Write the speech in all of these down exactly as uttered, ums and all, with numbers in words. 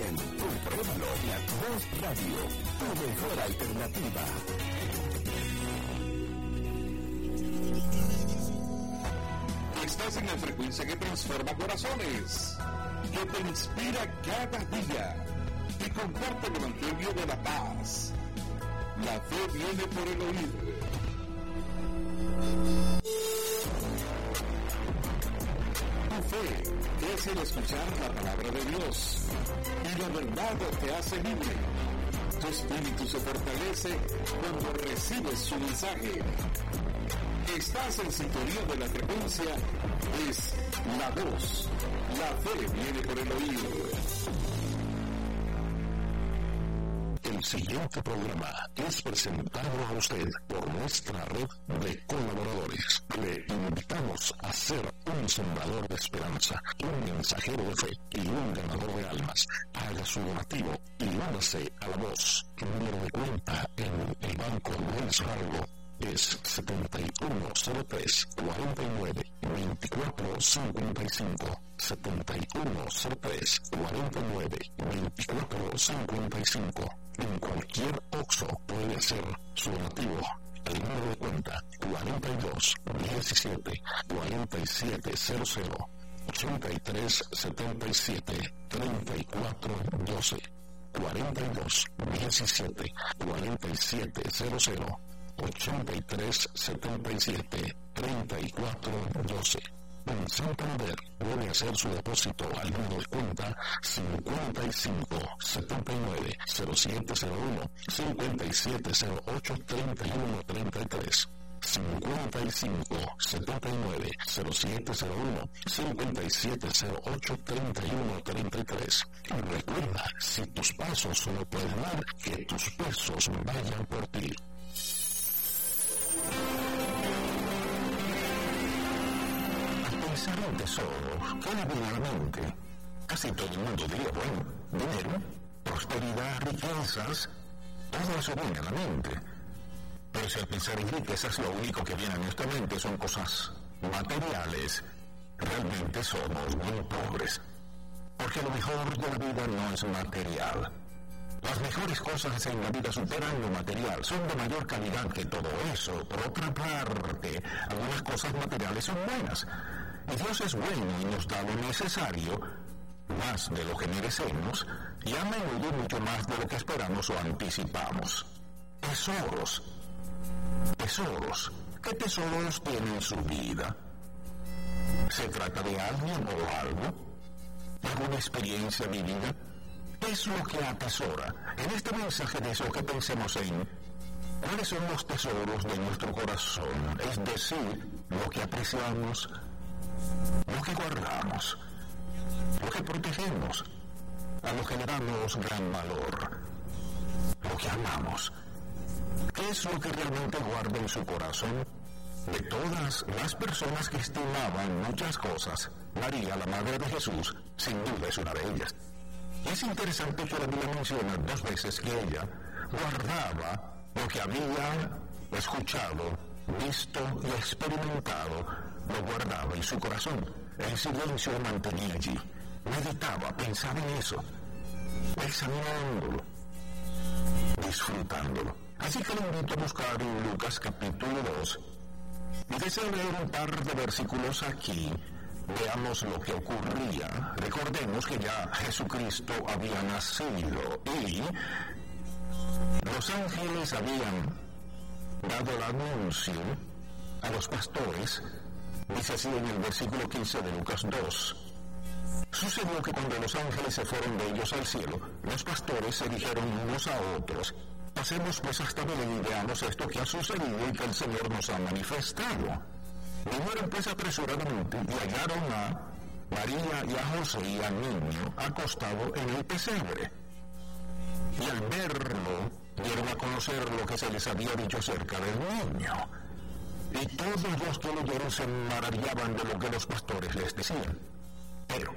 bien, compruébalo. La Voz Radio, tu mejor alternativa. Estás en la frecuencia que transforma corazones, que te inspira cada día y comparte el evangelio de la paz. La fe viene por el oír. Tu fe es el escuchar la palabra de Dios y la verdad te hace libre. Tu espíritu se fortalece cuando recibes su mensaje. Estás en sintonía de la frecuencia, es la voz. La fe viene por el oído. El siguiente programa es presentado a usted por nuestra red de colaboradores. Le invitamos a ser un sembrador de esperanza, un mensajero de fe y un ganador de almas. Haga su donativo y únase a la voz. Número de cuenta en el Banco Wells Fargo es setenta y uno cero tres, cuarenta y nueve, veinticuatro cincuenta y cinco, setenta y uno cero tres, cuarenta y nueve, veinticuatro cincuenta y cinco. En cualquier Oxxo puede hacer su donativo. El número de cuenta cuarenta y dos, diecisiete, cuarenta y siete cero cero, ochenta y tres setenta y siete, treinta y cuatro doce, cuarenta y dos, diecisiete, cuarenta y siete cero cero, ochenta y tres setenta y siete, treinta y cuatro doce. En Santander puede hacer su depósito al número de cuenta cincuenta y cinco setenta y nueve cero siete cero uno, cincuenta y siete cero ocho, treinta y uno treinta y tres. cincuenta y cinco setenta y nueve cero siete cero uno, cincuenta y siete cero ocho, treinta y uno treinta y tres. Y recuerda, si tus pasos no pueden dar, que tus pesos vayan por ti. Pensar en tesoro, ¿qué le viene a la mente? Casi todo el mundo diría, bueno, dinero, prosperidad, riquezas, todo eso viene a la mente. Pero si al pensar en riquezas lo único que viene a nuestra mente son cosas materiales, realmente somos muy pobres. Porque lo mejor de la vida no es material. Las mejores cosas en la vida superan lo material, son de mayor calidad que todo eso. Por otra parte, algunas cosas materiales son buenas. Y Dios es bueno y nos da lo necesario, más de lo que merecemos, y a menudo mucho más de lo que esperamos o anticipamos. Tesoros. Tesoros. ¿Qué tesoros tiene en su vida? ¿Se trata de alguien o algo? ¿Alguna experiencia vivida? ¿Qué es lo que atesora? En este mensaje de eso que pensemos en cuáles son los tesoros de nuestro corazón, es decir, lo que apreciamos, lo que guardamos, lo que protegemos, a lo que le damos gran valor, lo que amamos. ¿Qué es lo que realmente guarda en su corazón? De todas las personas que estimaban muchas cosas, María, la madre de Jesús, sin duda es una de ellas. Y es interesante que la Biblia menciona dos veces que ella guardaba lo que había escuchado, visto y experimentado, lo guardaba en su corazón. En silencio lo mantenía allí. Meditaba, pensaba en eso, examinándolo, disfrutándolo. Así que le invito a buscar en Lucas capítulo dos. Y deseo leer un par de versículos aquí. Veamos lo que ocurría. Recordemos que ya Jesucristo había nacido y los ángeles habían dado el anuncio a los pastores. Dice así en el versículo quince de Lucas dos. Sucedió que cuando los ángeles se fueron de ellos al cielo, los pastores se dijeron unos a otros: pasemos pues hasta Belén y veamos esto que ha sucedido y que el Señor nos ha manifestado. Vinieron pues apresuradamente y hallaron a María y a José y al niño acostado en el pesebre. Y al verlo, dieron a conocer lo que se les había dicho acerca del niño. Y todos los que lo oyeron se maravillaban de lo que los pastores les decían. Pero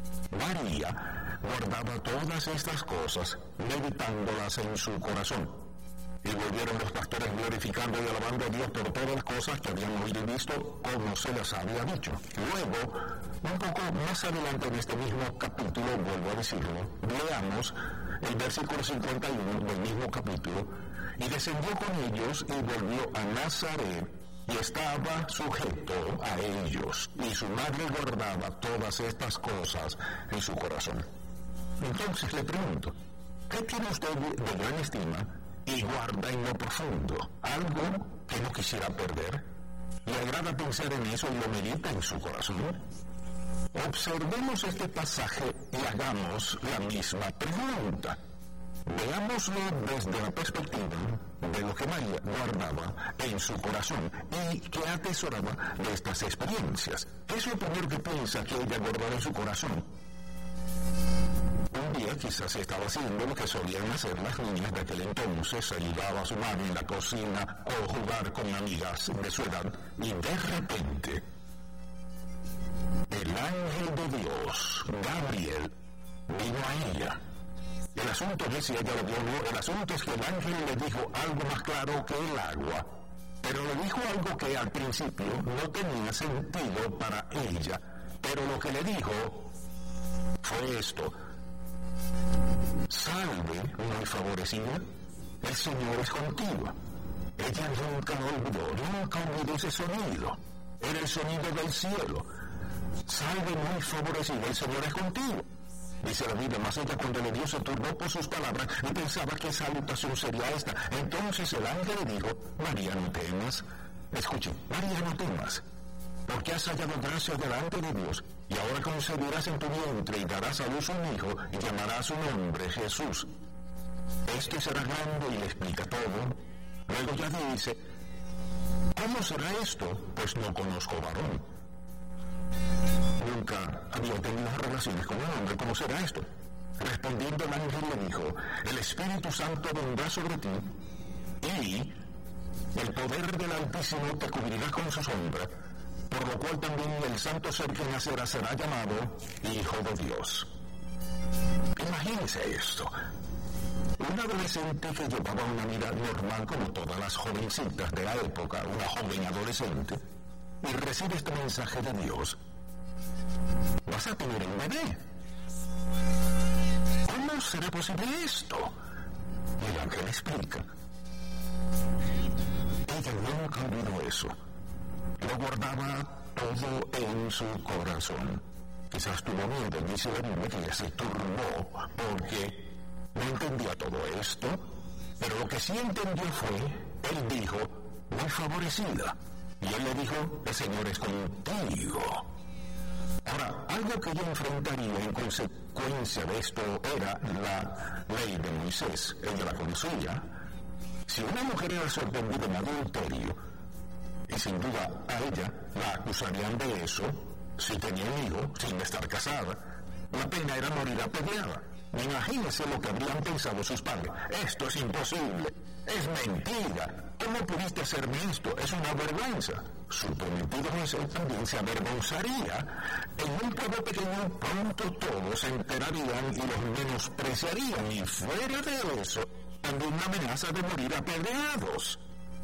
María guardaba todas estas cosas, meditándolas en su corazón. Y volvieron los pastores glorificando y alabando a Dios por todas las cosas que habían oído y visto, como se les había dicho. Luego Un poco más adelante en este mismo capítulo, vuelvo a decirlo, leamos el versículo cincuenta y uno del mismo capítulo. Y descendió con ellos y volvió a Nazaret y estaba sujeto a ellos. Y su madre guardaba todas estas cosas en su corazón. Entonces le pregunto, ¿qué tiene usted de gran estima y guarda en lo profundo? ¿Algo que no quisiera perder? ¿Le agrada pensar en eso y lo medita en su corazón? Observemos este pasaje y hagamos la misma pregunta. Veámoslo desde la perspectiva de lo que María guardaba en su corazón y que atesoraba de estas experiencias. ¿Qué es lo primero que piensa que ella guardaba en su corazón? Un día quizás estaba haciendo lo que solían hacer las niñas de aquel entonces, ayudaba a su madre en la cocina o jugar con amigas de su edad, y de repente el ángel de Dios, Gabriel, vino a ella. El asunto es si ella lo vio o no, el asunto es que el ángel le dijo algo más claro que el agua, pero le dijo algo que al principio no tenía sentido para ella, pero lo que le dijo fue esto: salve, muy favorecida, el Señor es contigo. Ella nunca lo olvidó, nunca olvidó ese sonido, era el sonido del cielo. Salve, muy favorecida, el Señor es contigo. Dice la Biblia, mas ella cuando le dio se turbó por sus palabras y pensaba qué salutación sería esta. Entonces el ángel le dijo, María, no temas. Escuchen, María, no temas, porque has hallado gracia delante de Dios, y ahora concebirás en tu vientre y darás a luz un hijo y llamarás su nombre Jesús. Este será grande y le explica todo. Luego ya dice, ¿cómo será esto? Pues no conozco varón. Nunca había tenido relaciones con un hombre. ¿Cómo será esto? Respondiendo el ángel le dijo, el Espíritu Santo vendrá sobre ti y el poder del Altísimo te cubrirá con su sombra, por lo cual también el santo ser que nacerá será llamado Hijo de Dios. Imagínense esto. Un adolescente que llevaba una vida normal como todas las jovencitas de la época, una joven adolescente, y recibe este mensaje de Dios. Vas a tener un bebé. ¿Cómo será posible esto? El ángel explica. Ella nunca olvidó eso. Lo guardaba todo en su corazón. Quizás tuvo miedo, dice la Biblia, que ella se turbó porque no entendía todo esto, pero lo que sí entendió fue, él dijo, muy favorecida. Y él le dijo, el Señor es contigo. Ahora, algo que ella enfrentaría en consecuencia de esto era la ley de Moisés. Ella la conocía. Si una mujer era sorprendida en adulterio, y sin duda a ella la acusarían de eso, si tenía un hijo, sin estar casada, la pena era morir apedreada. Imagínense lo que habrían pensado sus padres. Esto es imposible, es mentira. ¿Cómo pudiste hacerme esto? Es una vergüenza. Su prometido José también se avergonzaría. En un pueblo pequeño pronto todos se enterarían y los menospreciarían. Y fuera de eso, también una amenaza de morir apedreados.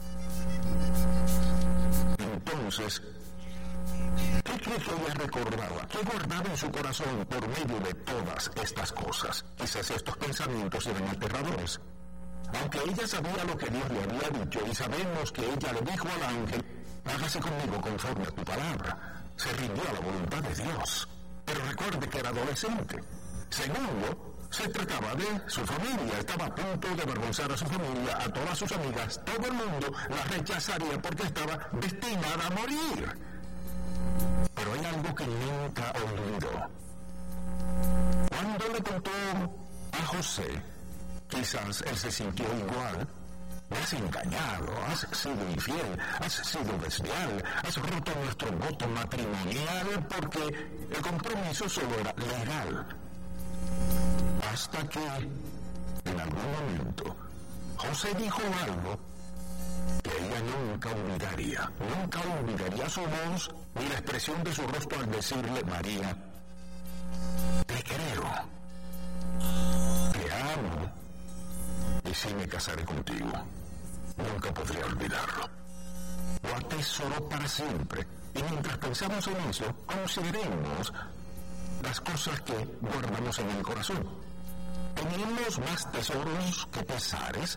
Entonces, ¿qué cree que ella recordaba? ¿Qué guardaba en su corazón por medio de todas estas cosas? Quizás estos pensamientos eran aterradores. Aunque ella sabía lo que Dios le había dicho y sabemos que ella le dijo al ángel, hágase conmigo conforme a tu palabra, se rindió a la voluntad de Dios. Pero recuerde que era adolescente. Segundo, se trataba de su familia. Estaba a punto de avergonzar a su familia, a todas sus amigas. Todo el mundo la rechazaría porque estaba destinada a morir. Pero hay algo que nunca olvidó. Cuando le contó a José, quizás él se sintió igual. Me has engañado, has sido infiel, has sido desleal, has roto nuestro voto matrimonial porque el compromiso solo era legal. Hasta que, en algún momento, José dijo algo que ella nunca olvidaría. Nunca olvidaría su voz ni la expresión de su rostro al decirle, María, te creo, te amo, y si me casaré contigo, nunca podré olvidarlo. Lo atesoró para siempre. Y mientras pensamos en eso, consideremos las cosas que guardamos en el corazón. ¿Tenemos más tesoros que pesares?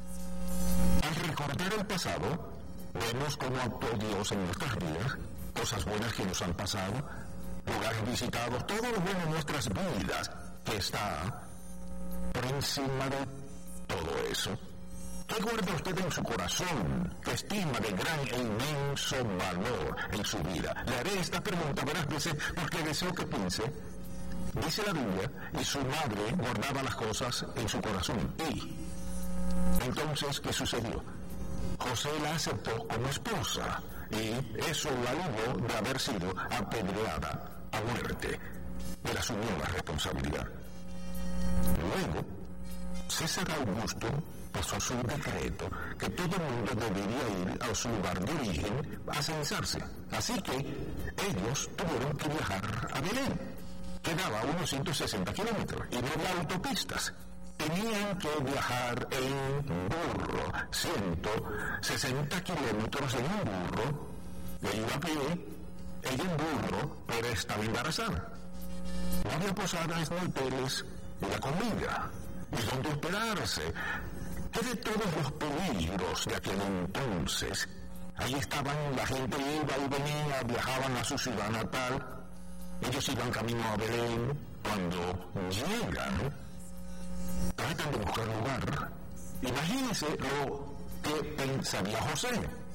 Al recordar el pasado, vemos cómo actuó Dios en nuestras vidas, cosas buenas que nos han pasado, lugares visitados, todo lo bueno en nuestras vidas que está por encima de todo eso. ¿Qué guarda usted en su corazón que estima de gran e inmenso valor en su vida? Le haré esta pregunta varias veces porque deseo que piense. Dice la Biblia, y su madre guardaba las cosas en su corazón. Y entonces, ¿qué sucedió? José la aceptó como esposa y eso la libró de haber sido apedreada a muerte. Él asumió la responsabilidad. Luego, César Augusto pasó su decreto que todo el mundo debería ir a su lugar de origen a censarse. Así que ellos tuvieron que viajar a Belén. Quedaba a unos ciento sesenta kilómetros y no había autopistas. Tenían que viajar en burro, ciento sesenta kilómetros en un burro. Él iba a pie, ella en burro, pero estaba embarazada. No había posadas ni hoteles, ni la comida, ni dónde hospedarse. Que de todos los peligros de aquel entonces, ahí estaban, la gente iba y venía, viajaban a su ciudad natal. Ellos iban camino a Belén. Cuando llegan, tratan de buscar lugar. Imagínense lo que pensaría José.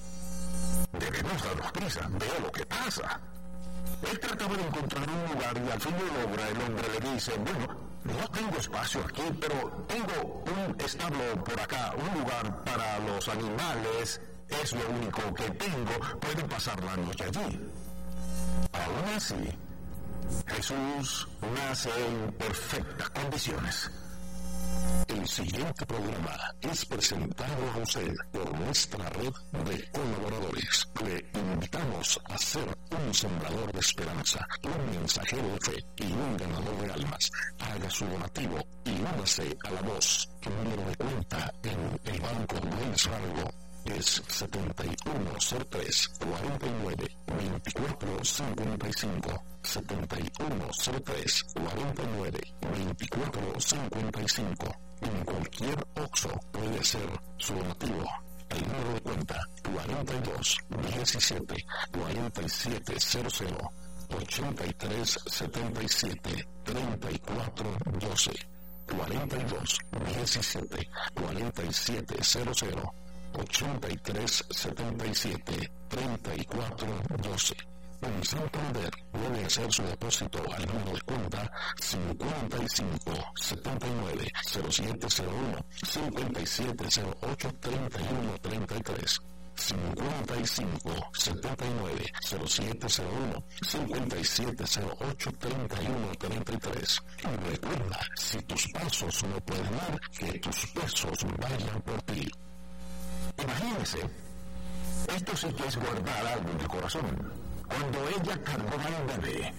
Debemos darnos prisa, veo lo que pasa. Él trataba de encontrar un lugar y al fin de obra el hombre le dice, bueno, no tengo espacio aquí, pero tengo un establo por acá, un lugar para los animales, es lo único que tengo, pueden pasar la noche allí. Aún así, Jesús nace en perfectas condiciones. El siguiente programa es presentado a usted por nuestra red de colaboradores. Le invitamos a ser un sembrador de esperanza, un mensajero de fe y un ganador de almas. Haga su donativo y únase a la voz. El número de cuenta en el Banco Wells Fargo es setenta y uno cero tres cuarenta y nueve veinticuatro cincuenta y cinco, setenta y uno cero tres cuarenta y nueve veinticuatro cincuenta y cinco. En cualquier Oxxo puede hacer su donativo. El número de cuenta cuarenta y dos diecisiete cuarenta y siete cero cero ochenta y tres setenta y siete treinta y cuatro doce, cuarenta y dos diecisiete cuarenta y siete cero cero ochenta y tres setenta y siete treinta y cuatro doce. En Santander puede hacer su depósito al número de cuenta cincuenta y cinco setenta y nueve cero siete cero uno cincuenta y siete cero ocho treinta y uno treinta y tres, cincuenta y cinco setenta y nueve cero siete cero uno cincuenta y siete cero ocho treinta y uno treinta y tres. Y recuerda, si tus pasos no pueden ir, que tus pesos vayan por ti. Imagínese, esto sí que es guardar algo en el corazón. Cuando ella cargó al bebé,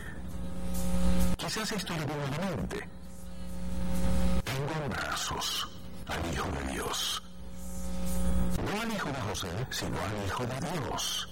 quizás esto le vino a la mente. Tengo en brazos al Hijo de Dios. No al Hijo de José, sino al Hijo de Dios.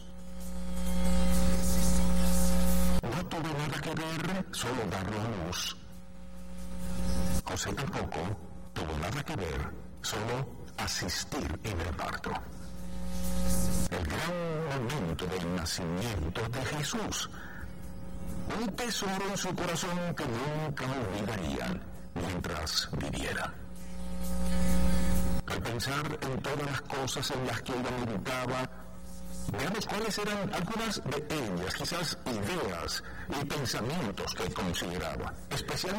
No tuve nada que ver, solo darlo a luz. José tampoco tuvo nada que ver, solo asistir en el parto. El gran momento del nacimiento de Jesús. Un tesoro en su corazón que nunca olvidarían mientras viviera. Al pensar en todas las cosas en las que ella meditaba, veamos cuáles eran algunas de ellas, quizás ideas y pensamientos que consideraba, especialmente